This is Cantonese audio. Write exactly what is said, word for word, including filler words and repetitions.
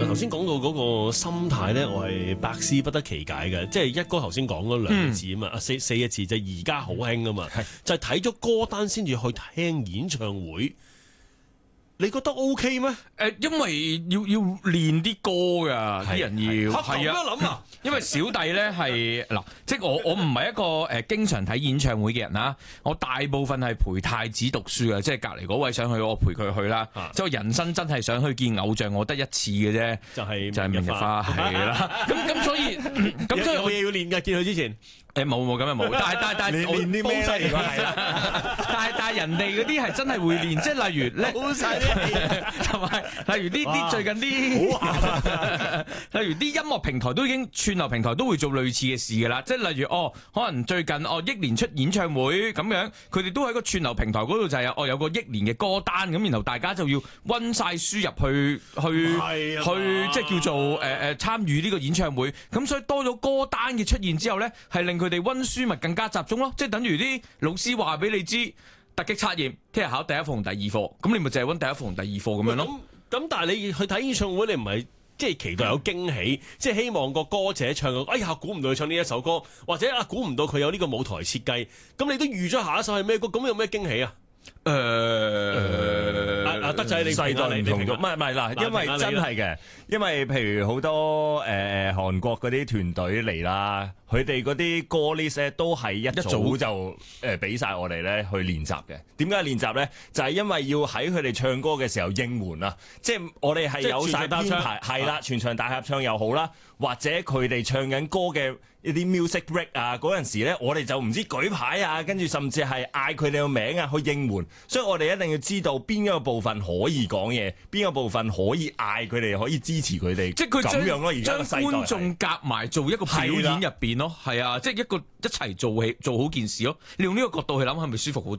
頭先講到嗰個心態咧，我係百思不得其解嘅。即係一哥頭先講嗰兩個字啊嘛，啊、嗯、四四個字就而家好興啊嘛，就係睇咗歌單先至去聽演唱會。你覺得 OK 咩？ 誒，因為要要練啲歌噶，啲人要係啊。諗啊， 因為小弟咧係嗱，即係我我唔係一個誒經常睇演唱會嘅人啦。我大部分係陪太子讀書啊，即係隔離嗰位想去，我陪佢去啦。即係我人生真係想去見偶像，我得一次嘅啫，就係就係明日花係啦。咁咁所以咁所以我嘢要練㗎，見佢之前。 誒冇冇咁又冇，但係但係但係練啲咩咧？如果係， 但係但係人哋嗰啲係真係會練，即係例如咧， 好晒啲， 同埋例如啲啲最近啲，例如啲音樂平台都已經串流平台都會做類似嘅事㗎啦，即係例如哦，可能最近哦憶年出演唱會咁樣，佢哋都喺個串流平台嗰度就係哦有個憶年嘅歌單咁，然後大家就要溫晒書入去去去即係叫做誒誒參與呢個演唱會，咁所以多咗歌單嘅出現之後咧，係令佢哋溫書咪更加集中咯，即係等於啲老師話俾你知突擊測驗，聽日考第一課同第二課，咁你咪就係溫第一課同第二課咁樣咯。 咁但係你去睇演唱會，你唔係即係期待有驚喜，嗯、即係希望個歌者唱個，哎呀估唔到佢唱呢一首歌，或者啊估唔到佢有呢個舞台設計，咁你都預咗下一首係咩歌，咁有咩驚喜啊？誒、呃，阿、啊、德仔你世代唔同咗，唔係唔係嗱，因為真係嘅，因為譬如好多誒誒韓國嗰啲團隊嚟啦，佢哋嗰啲歌 list 咧都係一早就誒俾晒我哋咧去練習嘅。點解練習咧？就係、是、因為要喺佢哋唱歌嘅時候應援啊！即係我哋係有晒編排，係啦，全場大合唱又好啦，或者佢哋唱緊歌嘅一啲 music break 啊，嗰陣時咧，我哋就唔知舉牌啊，跟住甚至係嗌佢哋個名啊去應援，所以我哋一定要知道邊一個部分可以講嘢，邊個部分可以嗌佢哋，可以支持佢哋。 即係佢咁樣咯，而家將觀眾夾埋做一個表演入邊咯，係啊，即係一個一齊做起做好件事咯。你用呢個角度去諗，係咪舒服好多？